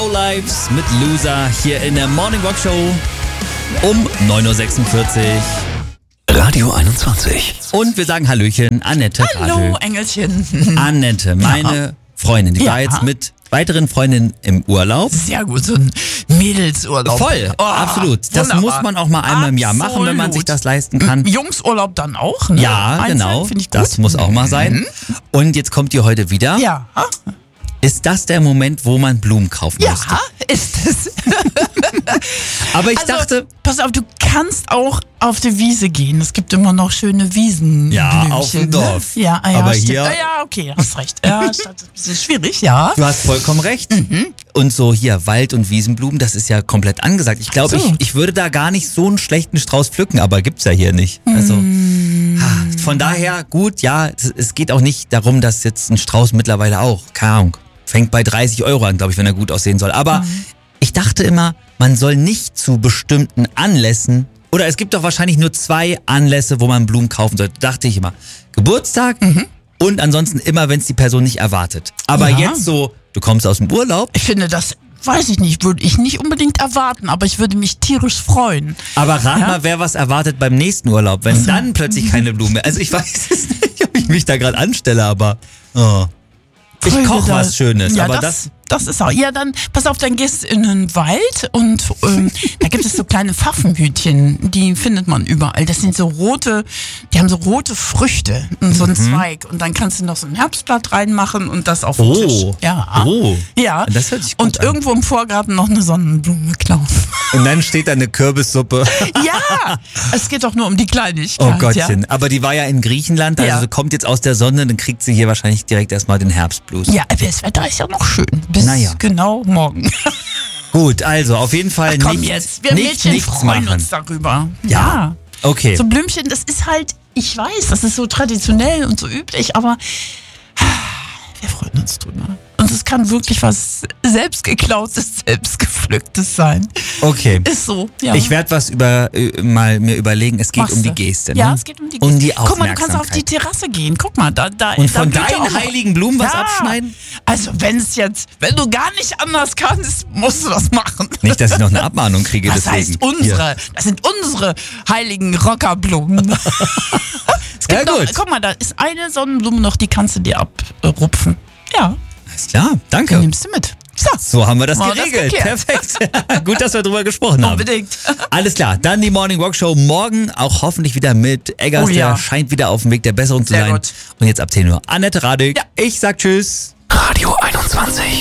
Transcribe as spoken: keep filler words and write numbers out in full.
Lives mit Loser hier in der Morning Rock Show um neun Uhr sechsundvierzig. Radio einundzwanzig. Und wir sagen Hallöchen, Annette. Hallo, Radl. Engelchen. Annette, meine Ja. Freundin, die Ja. war jetzt mit weiteren Freundinnen im Urlaub. Sehr gut, so ein Mädelsurlaub. Voll, Oh, absolut. Das wunderbar. muss man auch mal einmal im Jahr machen, wenn man Absolut. sich das leisten kann. Jungsurlaub dann auch, ne? Ja, Einzeln, genau. Finde ich gut. Das muss auch mal sein. Und jetzt kommt ihr heute wieder. Ja, Ist das der Moment, wo man Blumen kaufen ja, müsste? ist es. Aber ich Also, dachte, pass auf, du kannst auch auf die Wiese gehen. Es gibt immer noch schöne Wiesen. Ja, auf dem Dorf. Ne? Ja, ah, ja, Aber stimmt. hier- Ah, ja, okay, hast recht. Ja, das ist ein bisschen schwierig, ja. du hast vollkommen recht. Mhm. Und so hier Wald- und Wiesenblumen, das ist ja komplett angesagt. Ich glaube, So. ich, ich würde da gar nicht so einen schlechten Strauß pflücken, aber gibt's ja hier nicht. Also ha, von daher gut, ja, es, es geht auch nicht darum, dass jetzt ein Strauß mittlerweile auch, keine Ahnung, fängt bei dreißig Euro an, glaube ich, wenn er gut aussehen soll. Aber ich dachte immer, man soll nicht zu bestimmten Anlässen, oder es gibt doch wahrscheinlich nur zwei Anlässe, wo man Blumen kaufen sollte. Dachte ich immer, Geburtstag und ansonsten immer, wenn es die Person nicht erwartet. Aber Ja. jetzt so, du kommst aus dem Urlaub, Ich finde, das weiß ich nicht, würde ich nicht unbedingt erwarten, aber ich würde mich tierisch freuen. aber rat Ja? mal, wer was erwartet beim nächsten Urlaub, wenn dann plötzlich keine Blume. Also ich weiß es nicht, ob ich mich da gerade anstelle, aber oh. ich Freude koche da. was Schönes, Ja, aber das, das, das ist auch. Ja, dann pass auf, dann gehst du in den Wald und ähm, da gibt es so kleine Pfaffenhütchen, die findet man überall. Das sind so rote, die haben so rote Früchte und so einen Mhm. Zweig und dann kannst du noch so ein Herbstblatt reinmachen und das auf den Oh. Tisch. Ja. Oh. Ja. Das hört sich gut und an. irgendwo im Vorgarten noch eine Sonnenblume klauen. und dann steht da eine Kürbissuppe. Ja, es geht doch nur um die Kleinigkeit. Oh Gottchen, Ja? aber die war ja in Griechenland, also Ja. sie kommt jetzt aus der Sonne, dann kriegt sie hier wahrscheinlich direkt erstmal den Herbstblues. Ja, aber das Wetter ist ja noch schön. Bis Naja. genau morgen. Gut, also auf jeden Fall Komm nicht, jetzt, wir nicht Mädchen nichts freuen machen. uns darüber. Ja. Okay. So Blümchen, das ist halt, ich weiß, das ist so traditionell und so üblich, aber wir freuen uns drüber. Und es kann wirklich was selbstgeklautes, selbstgepflücktes sein. Okay. Ist so, ja. Ich werde was über äh, mal mir überlegen. Es geht Machst um die du. Geste. Ne? Ja, es geht um die Geste. Um die Guck mal, du kannst auf die Aufmerksamkeit. Terrasse gehen. Guck mal, da, da, Und da von blüht ja deinen auch noch- heiligen Blumen was Ja. abschneiden? Also wenn es jetzt, wenn du gar nicht anders kannst, musst du das machen. Nicht, dass ich noch eine Abmahnung kriege. Das deswegen. heißt unsere, das sind unsere heiligen Rockerblumen. Es gibt Ja, noch, gut. guck mal, da ist eine Sonnenblume noch, die kannst du dir abrupfen. Ja, Alles klar, die danke. nimmst du mit. So, So haben wir das War das geregelt. geklärt. Perfekt. Gut, dass wir drüber gesprochen haben. unbedingt. Alles klar, dann die Morning Rock Show morgen auch hoffentlich wieder mit Eggers, Oh ja. der scheint wieder auf dem Weg der Besserung zu Sehr sein. gut. Und jetzt ab zehn Uhr Annette Radek. Ja. Ich sag Tschüss. Radio einundzwanzig.